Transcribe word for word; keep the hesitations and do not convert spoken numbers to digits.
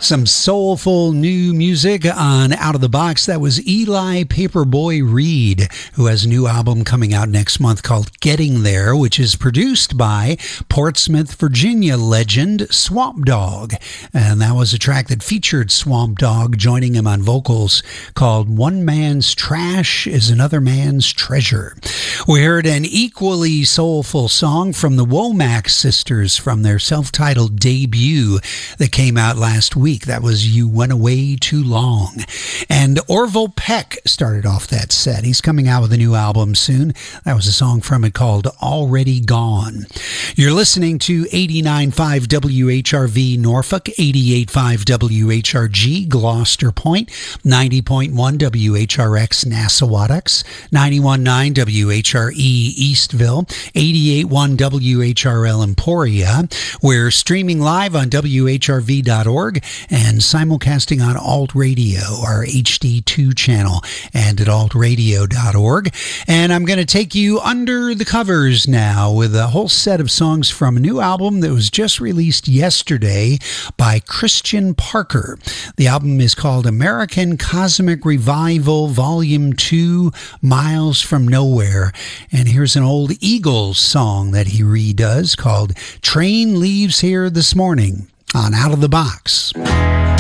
Some soulful new music on Out of the Box. That was Eli Paperboy Reed, who has a new album coming out next month called Getting There, which is produced by Portsmouth, Virginia legend Swamp Dogg. And that was a track that featured Swamp Dogg joining him on vocals called One Man's Trash is Another Man's Treasure. We heard an equally soulful song from the Womack sisters from their self-titled debut that came out last week. That was You Went Away Too Long. And Orville Peck started off that set. He's coming out with a new album soon. That was a song from it called Already Gone. You're listening to eighty-nine point five W H R V Norfolk, eighty-eight point five W H R G Gloucester Point, ninety point one W H R X Nassawattux, ninety-one point nine W H R E Eastville, eighty-eight point one W H R L Emporia. We're streaming live on W H R V dot org and simulcasting on Alt Radio, our H D two channel, and at alt radio dot org. And I'm going to take you under the covers now with a whole set of songs from a new album that was just released yesterday by Christian Parker. The album is called American Cosmic Revival Volume two, Miles from Nowhere. And here's an old Eagles song that he redoes called Train Leaves Here This Morning on Out of the Box.